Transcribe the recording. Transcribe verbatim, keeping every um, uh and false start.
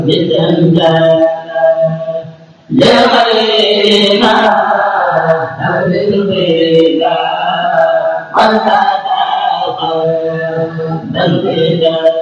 Hãy subscribe cho kênh Ghiền Mì Gõ để không bỏ lỡ những video hấp dẫn.